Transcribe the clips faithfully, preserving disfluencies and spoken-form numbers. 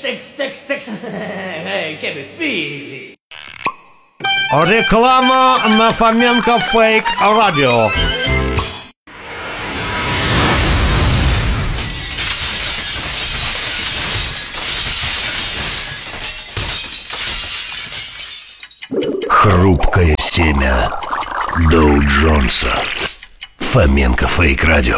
текст, текст, текст. Give it feeling. Реклама на Фоменко Фейк Радио. Хрупкое семя Доу Джонса. Фоменко Фейк Радио.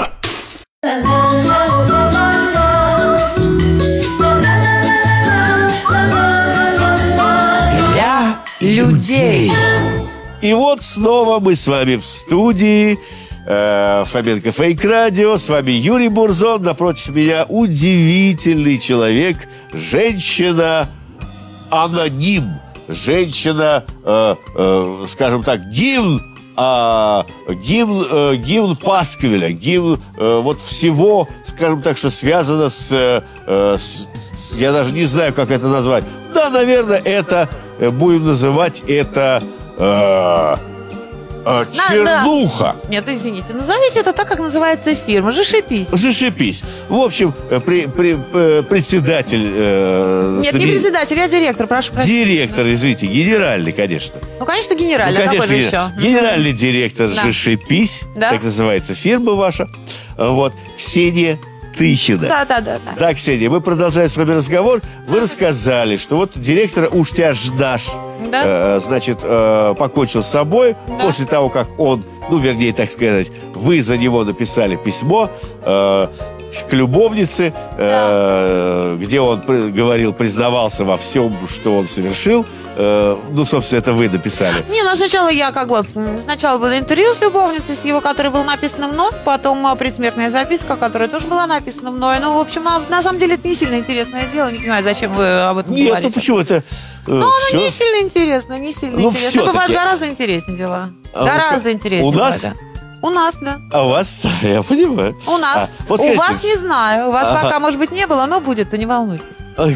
Для людей. И вот снова мы с вами в студии э, Фоменко Фейк Радио. С вами Юрий Бурзон. Напротив меня удивительный человек. Женщина аноним. Женщина, э, э, скажем так, гимн, э, гимн, э, гимн Пасквиля, гимн э, вот всего, скажем так, что связано с, э, с, с, я даже не знаю, как это назвать. Да, наверное, это, э, будем называть это э, э, чернуха. Да. Нет, извините, назовите это так, как называется фирма. Зашибись. Зашибись. В общем, при, при, э, председатель... Э, Нет, знамен... не председатель, я директор, прошу прощения. Директор, извините, генеральный, конечно. Ну, конечно, генеральный, ну, конечно, какой же генер... еще? Генеральный директор да. Зашибись, да? так называется фирма ваша. Вот, Ксения Тыхина. Да, да, да, да. Да, Ксения, мы продолжаем с вами разговор. Вы рассказали, что вот директор Уштяж наш, да? э, значит, э, покончил с собой да. после того, как он, ну, вернее, так сказать, вы за него написали письмо э, к любовнице, э, да. где он при, говорил, признавался во всем, что он совершил. Э, ну, собственно, это вы написали. Не, ну сначала я как бы... Сначала было интервью с любовницей, с его, которое было написано мной, потом предсмертная записка, которая тоже была написана мной. Ну, в общем, на, на самом деле это не сильно интересное дело. Не понимаю, зачем вы об этом Нет, говорите. Нет, ну почему это... Э, ну, оно все? не сильно интересно, не сильно ну, интересно. Бывает таки. Гораздо интереснее дела. А гораздо ну, интереснее. У нас? Да. У нас, да. А у вас, я понимаю. У нас. А, вот у скажите, вас не знаю. У вас ага. пока, может быть, не было, но будет, то не волнуйтесь.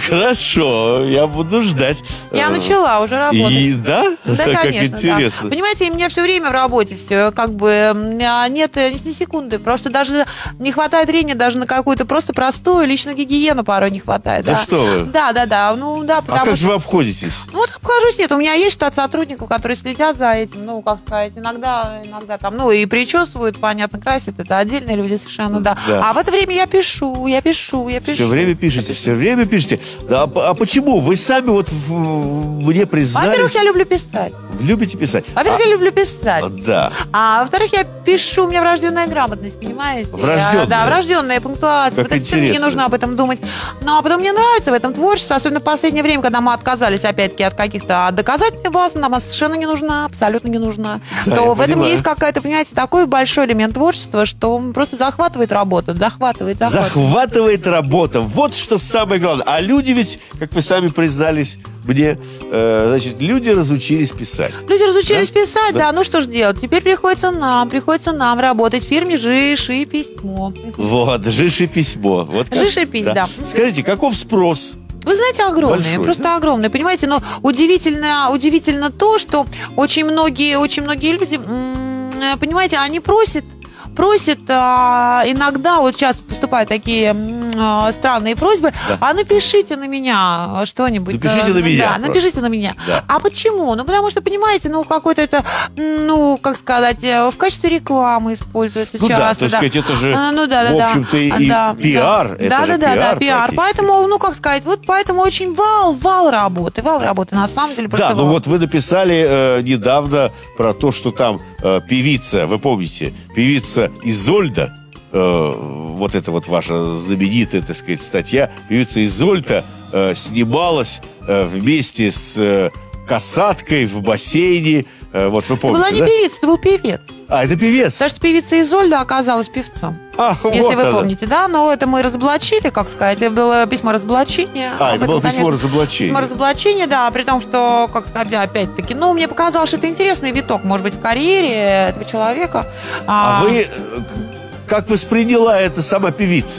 Хорошо, я буду ждать. Я начала уже работать. И да? Да, как конечно, интересно. Да. Понимаете, у меня все время в работе все, как бы, нет ни секунды. Просто даже не хватает времени даже на какую-то просто простую личную гигиену порой не хватает. Да, да что вы? Да, да, да. Ну, да, потому а как что... же вы обходитесь? Ну, вот обхожусь, нет. У меня есть штат сотрудников, которые следят за этим. Ну, как сказать, иногда, иногда там, ну, и причесывают, понятно, красят. Это отдельные люди совершенно, да. да. А в это время я пишу, я пишу, я пишу. Все время пишете, все время пишете. Да, а, а почему? Вы сами вот в, в, мне признались... Во-первых, я люблю писать. Любите писать? Во-первых, а, я люблю писать. Да. А во-вторых, я пишу, у меня врожденная грамотность, понимаете? Врожденная? Я, да, врожденная пунктуация. Как вот это все мне не нужно об этом думать. Ну, а потом мне нравится в этом творчество, особенно в последнее время, когда мы отказались, опять-таки, от каких-то доказательных баз, нам она совершенно не нужна, абсолютно не нужна. Да, то в понимаю. этом есть какая-то, понимаете, такой большой элемент творчества, что он просто захватывает работу, захватывает, захватывает. Захватывает работа. Вот что самое главное. А люди ведь, как вы сами признались мне, э, значит, люди разучились писать. Люди разучились да? писать, да. да. Ну что ж делать? Теперь приходится нам, приходится нам работать в фирме «Жиши и письмо». Вот, «Жиши и письмо». Вот как? «Жиши и письмо», да. да. Скажите, каков спрос? Вы знаете, огромные, Большой, просто да? огромные, понимаете, но удивительно, удивительно то, что очень многие, очень многие люди, понимаете, они просят, просят а, иногда, вот сейчас поступают такие а, странные просьбы, да. а напишите на меня что-нибудь. Напишите на меня. Да, просто. напишите на меня. Да. А почему? Ну, потому что, понимаете, ну, какой-то это, ну, как сказать, в качестве рекламы используется ну, часто. да, то есть, да. сказать, это же, а, ну, да, да, в общем-то, да. и да, пиар. Да, это да, же да, пиар, да, пиар. Поэтому, ну, как сказать, вот поэтому очень вал, вал работы, вал работы, на самом деле. Да, ну вал. вот вы написали э, недавно про то, что там э, певица, вы помните, певица Изольда, э, вот это вот ваша знаменитая, так сказать, статья, певица Изольда э, снималась э, вместе с э, касаткой в бассейне, э, вот вы помните, была не да? певица, это был певец. А, это певец? Потому что певица Изольда оказалась певцом. Ах, если вот вы она. помните, да, но это мы разоблачили, как сказать, это было письмо разоблачения. А, Об это было этом, письмо конечно, разоблачения. Письмо разоблачения, да, при том, что, как сказать, опять-таки, ну, мне показалось, что это интересный виток, может быть, в карьере этого человека. А, а вы, как восприняла это сама певица?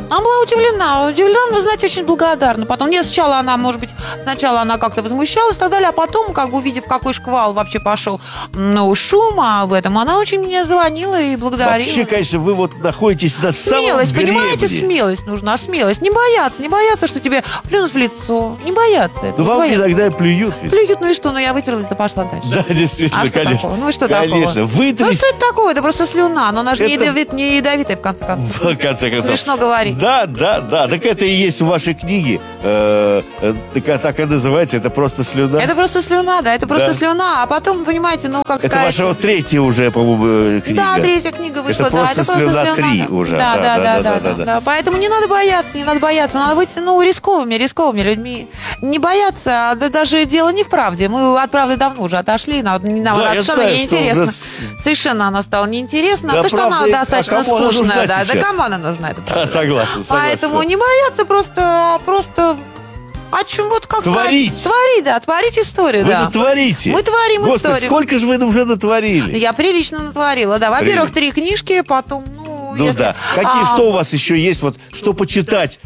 Она была удивлена, удивлена, вы знаете, очень благодарна. Потом, нет, сначала она, может быть, сначала она как-то возмущалась и так далее, а потом, как бы увидев, какой шквал вообще пошел, ну, шума об этом, она очень мне звонила и благодарила. Вообще, конечно, вы вот находитесь на самом Смелость, гребне. понимаете, смелость нужна, смелость. Не бояться, не бояться, что тебе плюнут в лицо. Не бояться этого. Ну, вам бояться. иногда и плюют ведь. Плюют, ну и что? Ну, я вытерлась, да пошла дальше. Да, действительно, А что конечно. такого? Ну и что Конечно, такого? вытряс- Ну что это такое? Это просто слюна, но она же не, Это- ядовит- не ядовитая, в конце концов. В конце концов. Смешно говорить. Да, да, да. Так это и есть в вашей книге. Э, э, так, так и называется. Это просто слюна. Это просто слюна, да, это просто Да. слюна. А потом, понимаете, ну, как Это сказать... ваша вот третья уже, по-моему, книга. Да, третья книга вышла, Это да. просто слюна три да. уже. Да, да, да, да, да, да. да. Поэтому не надо бояться, не надо бояться. Надо быть, ну, рисковыми, рисковыми людьми. Не бояться, да даже дело не в правде. Мы от правды давно уже отошли. Нам, нам Да, она я совершенно знаю, что неинтересна. уже с- Совершенно она стала неинтересна. Да, потому что она правда, а достаточно кому она нужна скучная. Да, да, сейчас? кому она нужна? Это Да, правда. согласен, согласен. Поэтому не бояться, просто, просто... О чем, вот как Творить. сказать? Творить, да, творить историю, Вы да. же творите. Мы творим Господи, историю. сколько же вы уже натворили? Я прилично натворила, да. Во-первых, три книжки, потом, ну, Ну если- да. Какие, А, что у вас еще есть? Вот что почитать